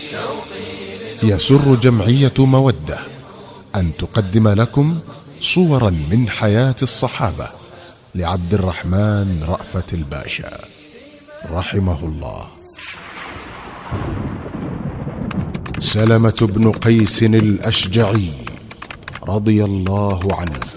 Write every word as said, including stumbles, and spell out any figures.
يسر جمعية مودة أن تقدم لكم صورا من حياة الصحابة لعبد الرحمن رأفت الباشا رحمه الله. سلمة بن قيس الأشجعي رضي الله عنه